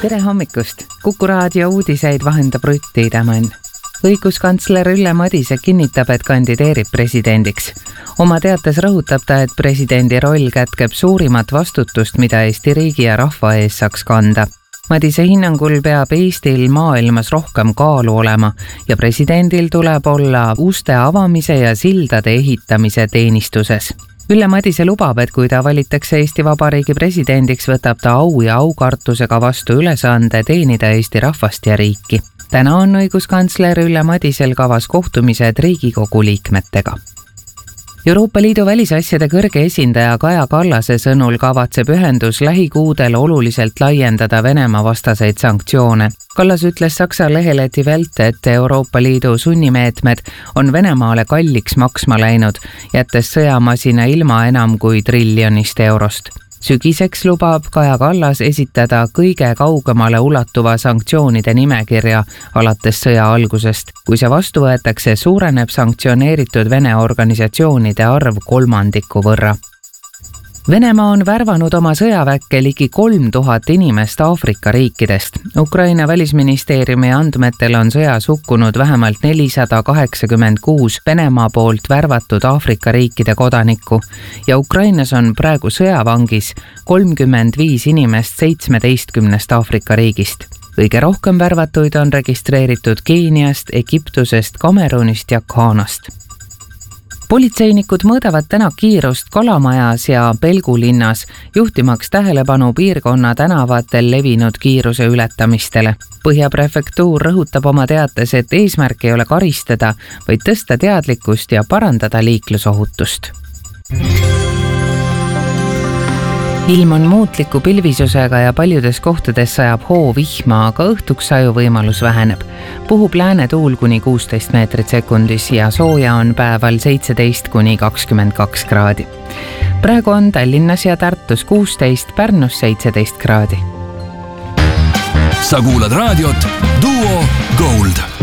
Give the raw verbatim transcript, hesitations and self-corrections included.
Tere hommikust! Kuku raadio uudiseid vahendab Rutt Tiidemann. Õiguskantsler Ülle Madise kinnitab, et kandideerib presidendiks. Oma teates rõhutab ta, et presidendi roll kätkeb suurimat vastutust, mida Eesti riigi ja rahva ees saaks kanda. Madise hinnangul peab Eestil maailmas rohkem kaalu olema ja presidendil tuleb olla uste avamise ja sildade ehitamise teenistuses. Ülle Madise lubab, et kui ta valitakse Eesti Vabariigi presidendiks, võtab ta au ja aukartusega vastu ülesande teenida Eesti rahvast ja riiki. Täna on õiguskantsler Ülle Madisel kavas kohtumised Riigikogu liikmetega. Euroopa Liidu välisasjade kõrge esindaja Kaja Kallase sõnul kavatseb ühendus lähikuudel oluliselt laiendada Venemaa vastaseid sanktsioone. Kallas ütles Saksa lehele Die Welt, et Euroopa Liidu sunnimeetmed on Venemaale kalliks maksma läinud, jättes sõjamasina ilma enam kui triljonist eurost. Sügiseks lubab Kaja Kallas esitada kõige kaugemale ulatuva sanktsioonide nimekirja alates sõja algusest. Kui see vastu võetakse, suureneb sanktsioneeritud Vene organisatsioonide arv kolmandiku võrra. Venemaa on värvanud oma sõjaväkke ligi kolm tuhat inimest Aafrika riikidest. Ukraina välisministeeriumi andmetel on sõjas hukkunud vähemalt nelisada kaheksakümmend kuus Venemaa poolt värvatud Aafrika riikide kodanikku ja Ukrainas on praegu sõjavangis kolmkümmend viis inimest seitsmeteistkümnest Aafrika riigist. Kõige rohkem värvatuid on registreeritud Keeniast, Egiptusest, Kamerunist ja Ghanast. Politseinikud mõõdavad täna kiirust Kalamajas ja Pelgulinnas, juhtimaks tähelepanu piirkonna tänavatel levinud kiiruse ületamistele. Põhjaprefektuur rõhutab oma teates, et eesmärk ei ole karistada, vaid tõsta teadlikkust ja parandada liiklusohutust. Ilm on muutliku pilvisusega ja paljudes kohtades sajab hoo vihma, aga õhtuks saju võimalus väheneb. Puhub lääne tuul kuni kuusteist meetrit sekundis ja sooja on päeval seitseteist kuni kakskümmend kaks kraadi. Praegu on Tallinnas ja Tartus kuusteist, Pärnus seitseteist kraadi. Sa kuulad raadiot Duo Gold.